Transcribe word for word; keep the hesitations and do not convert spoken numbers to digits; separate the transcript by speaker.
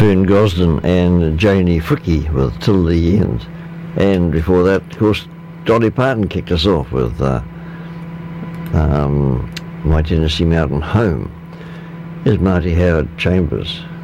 Speaker 1: Fern Gosden and Joni Fricke with Till the End. And before that, of course, Dolly Parton kicked us off with uh, um, My Tennessee Mountain Home. Here's Marty Howard Chambers.